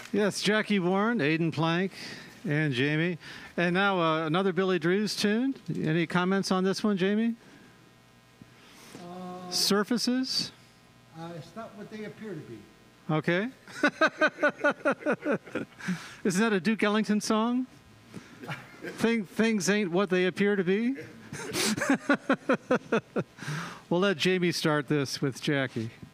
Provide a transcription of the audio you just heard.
Yes, Jackie Warren, Aidan Plank, and Jamie. And now another Billy Drews tune. Any comments on this one, Jamie? Surfaces? It's not what they appear to be. Okay. Isn't that a Duke Ellington song? Things ain't what they appear to be? We'll let Jamie start this with Jackie.